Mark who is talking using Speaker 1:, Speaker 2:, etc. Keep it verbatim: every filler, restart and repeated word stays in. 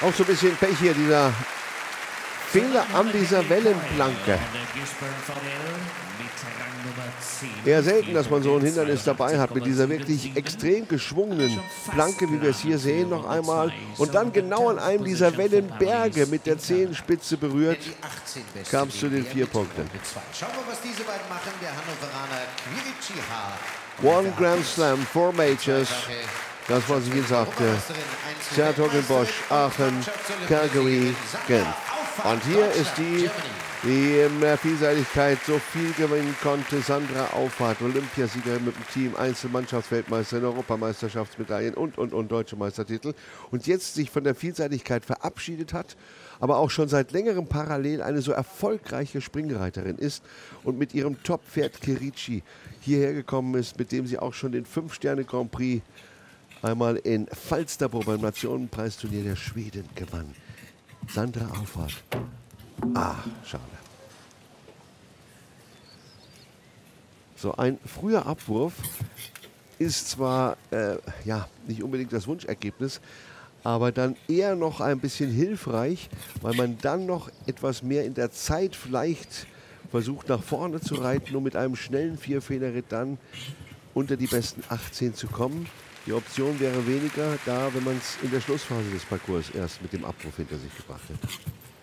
Speaker 1: Auch so ein bisschen Pech hier, dieser Fehler an dieser Wellenplanke. Eher selten, dass man so ein Hindernis dabei hat, mit dieser wirklich extrem geschwungenen Planke, wie wir es hier sehen, noch einmal. Und dann genau an einem dieser Wellenberge mit der Zehenspitze berührt, kam es zu den vier Punkten.
Speaker 2: Schauen wir, was diese beiden machen. Der Hannoveraner Quirici.
Speaker 1: One Grand Slam, four Majors. Das, was ich Ihnen sagte. Sertogenbosch, Aachen, Calgary, Genf. Und hier ist die, die in der Vielseitigkeit so viel gewinnen konnte, Sandra Auffahrt, Olympiasiegerin mit dem Team, Einzelmannschaftsweltmeisterin, Europameisterschaftsmedaillen und, und, und deutsche Meistertitel. Und jetzt sich von der Vielseitigkeit verabschiedet hat, aber auch schon seit längerem parallel eine so erfolgreiche Springreiterin ist und mit ihrem Top-Pferd Quirici hierher gekommen ist, mit dem sie auch schon den fünf Sterne Grand Prix einmal in Falsterbo beim Nationenpreisturnier der Schweden gewann. Sandra Auffahrt. Ah, schade. So ein früher Abwurf ist zwar äh, ja, nicht unbedingt das Wunschergebnis, aber dann eher noch ein bisschen hilfreich, weil man dann noch etwas mehr in der Zeit vielleicht versucht nach vorne zu reiten, um mit einem schnellen Vierfehlerritt dann unter die besten achtzehn zu kommen. Die Option wäre weniger da, wenn man es in der Schlussphase des Parcours erst mit dem Abruf hinter sich gebracht hätte.